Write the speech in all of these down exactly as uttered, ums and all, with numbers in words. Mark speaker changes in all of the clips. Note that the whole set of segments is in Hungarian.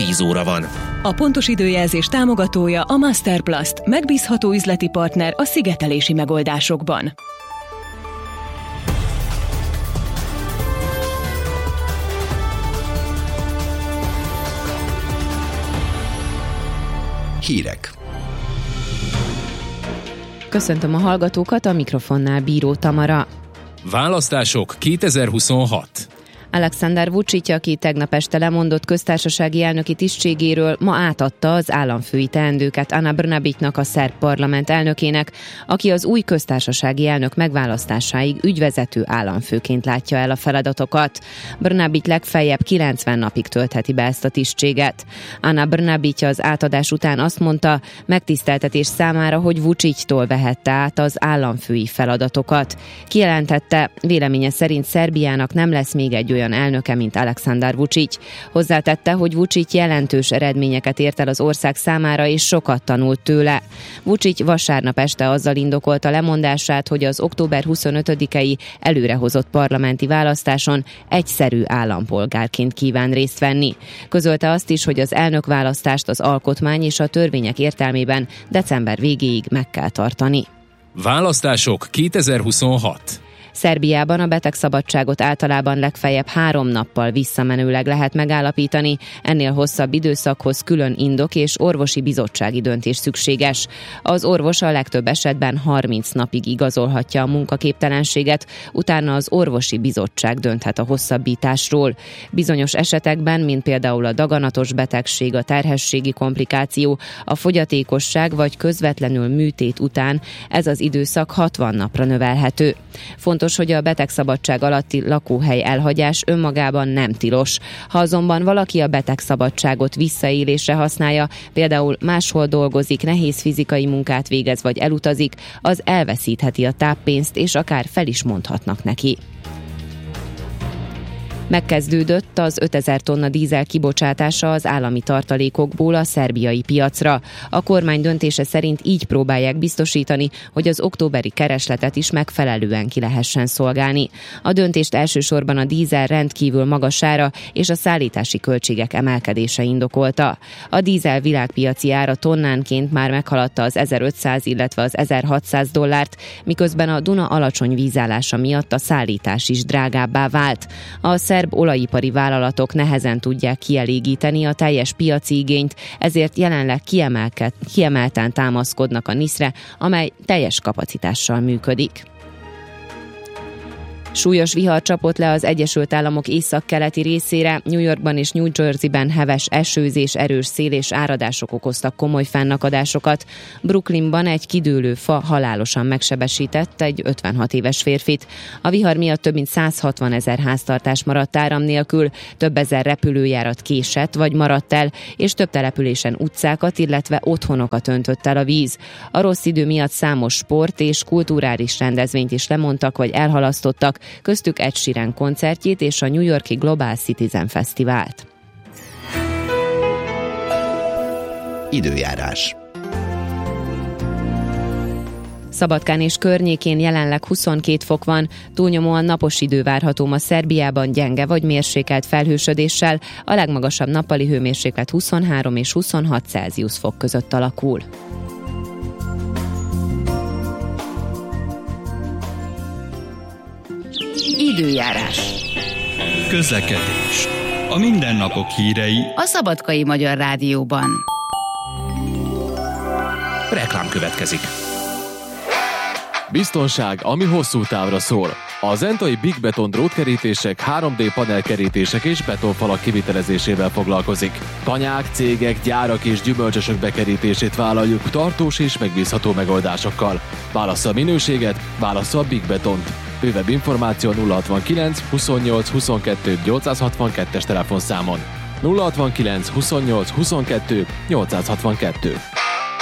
Speaker 1: tíz óra van.
Speaker 2: A pontos időjelzés támogatója a Masterplast, megbízható üzleti partner a szigetelési megoldásokban.
Speaker 1: Hírek.
Speaker 3: Köszöntöm a hallgatókat, a mikrofonnál Bíró Tamara.
Speaker 4: Választások kétezer-huszonhat.
Speaker 3: Alexander Vučić, aki tegnap este lemondott köztársasági elnöki tisztségéről, ma átadta az államfői teendőket Ana Brnabićnak, a szerb parlament elnökének, aki az új köztársasági elnök megválasztásáig ügyvezető államfőként látja el a feladatokat. Brnabić legfeljebb kilencven napig töltheti be ezt a tisztséget. Ana Brnabić az átadás után azt mondta, megtiszteltetés számára, hogy Vučićtól vehette át az államfői feladatokat. Kijelentette, véleménye szerint Szerbiának nem lesz még egy olyan elnöke, mint Alexander Vučić. Hozzátette, hogy Vučić jelentős eredményeket ért el az ország számára, és sokat tanult tőle. Vučić vasárnap este azzal indokolta lemondását, hogy az október huszonötödikei előrehozott parlamenti választáson egyszerű állampolgárként kíván részt venni. Közölte azt is, hogy az elnökválasztást az alkotmány és a törvények értelmében december végéig meg kell tartani.
Speaker 4: Választások kétezer-huszonhat.
Speaker 3: Szerbiában a betegszabadságot általában legfeljebb három nappal visszamenőleg lehet megállapítani, ennél hosszabb időszakhoz külön indok és orvosi bizottsági döntés szükséges. Az orvos a legtöbb esetben harminc napig igazolhatja a munkaképtelenséget, utána az orvosi bizottság dönthet a hosszabbításról. Bizonyos esetekben, mint például a daganatos betegség, a terhességi komplikáció, a fogyatékosság vagy közvetlenül műtét után ez az időszak hatvan napra növelhető. Fontos, hogy a betegszabadság alatti lakóhely elhagyás önmagában nem tilos. Ha azonban valaki a betegszabadságot visszaélésre használja, például máshol dolgozik, nehéz fizikai munkát végez vagy elutazik, az elveszítheti a táppénzt, és akár fel is mondhatnak neki. Megkezdődött az ötezer tonna dízel kibocsátása az állami tartalékokból a szerbiai piacra. A kormány döntése szerint így próbálják biztosítani, hogy az októberi keresletet is megfelelően ki lehessen szolgálni. A döntést elsősorban a dízel rendkívül magas ára és a szállítási költségek emelkedése indokolta. A dízel világpiaci ára tonnánként már meghaladta az ezerötszáz, illetve az ezerhatszáz dollárt, miközben a Duna alacsony vízállása miatt a szállítás is drágábbá vált. A szerb olajipari vállalatok nehezen tudják kielégíteni a teljes piaci igényt, ezért jelenleg kiemelten támaszkodnak a niszre, amely teljes kapacitással működik. Súlyos vihar csapott le az Egyesült Államok északkeleti részére, New Yorkban és New Jerseyben heves esőzés, erős szél és áradások okoztak komoly fennakadásokat. Brooklynban egy kidőlő fa halálosan megsebesített egy ötvenhat éves férfit. A vihar miatt több mint száz hatvan ezer háztartás maradt áram nélkül, több ezer repülőjárat késett vagy maradt el, és több településen utcákat, illetve otthonokat öntött el a víz. A rossz idő miatt számos sport és kulturális rendezvényt is lemondtak vagy elhalasztottak, köztük Ed Sheeran koncertjét és a New York-i Global Citizen Fesztivált.
Speaker 1: Időjárás.
Speaker 3: Szabadkán és környékén jelenleg huszonkét fok van, túlnyomóan napos idő várható ma Szerbiában gyenge vagy mérsékelt felhősödéssel, a legmagasabb nappali hőmérséklet huszonhárom és huszonhat Celsius fok között alakul.
Speaker 5: Időjárás.
Speaker 6: Közlekedés. A mindennapok hírei
Speaker 5: a Szabadkai Magyar Rádióban.
Speaker 1: Reklám következik.
Speaker 7: Biztonság, ami hosszú távra szól. A zentai Big Beton drótkerítések, három dé panelkerítések és betonfalak kivitelezésével foglalkozik. Tanyák, cégek, gyárak és gyümölcsösök bekerítését vállaljuk tartós és megbízható megoldásokkal. Válassza a minőséget, válassza a Big Betont. Bővebb információ nulla hatvankilenc huszonnyolc huszonkettő nyolcszázhatvankettes telefonszámon. nulla hatvankilenc huszonnyolc huszonkettő nyolcszázhatvankettő.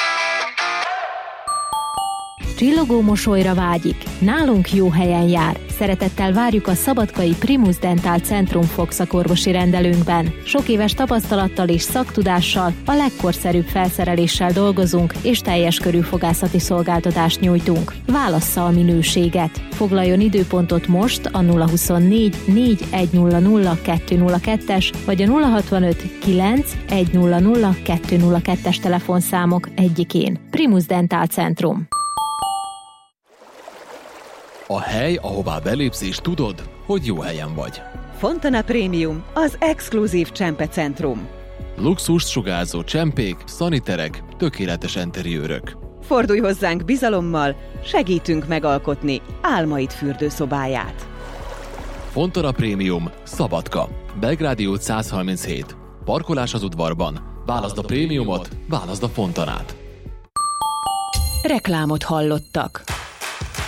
Speaker 8: Csillogó mosolyra vágyik, nálunk jó helyen jár.
Speaker 2: Szeretettel várjuk a szabadkai Primus Dental Centrum fogszakorvosi rendelőnkben. Sok éves tapasztalattal és szaktudással, a legkorszerűbb felszereléssel dolgozunk, és teljes körű fogászati szolgáltatást nyújtunk. Válassza a minőséget. Foglaljon időpontot most a nulla huszonnégy négy egy nulla nulla kettő nulla kettes vagy a nulla hatvanöt kilenc egy nulla nulla kettő nulla kettes telefonszámok egyikén. Primus Dental Centrum.
Speaker 7: A hely, ahová belépsz és tudod, hogy jó helyen vagy.
Speaker 8: Fontana Premium, az exkluzív csempecentrum.
Speaker 7: Luxust sugárzó csempék, szaniterek, tökéletes enteriőrök.
Speaker 8: Fordulj hozzánk bizalommal, segítünk megalkotni álmaid fürdőszobáját.
Speaker 7: Fontana Premium, Szabadka, Belgrádi út száz harminchét. Parkolás az udvarban. Válaszd a prémiumot, válaszd a Fontanát.
Speaker 2: Reklámot hallottak.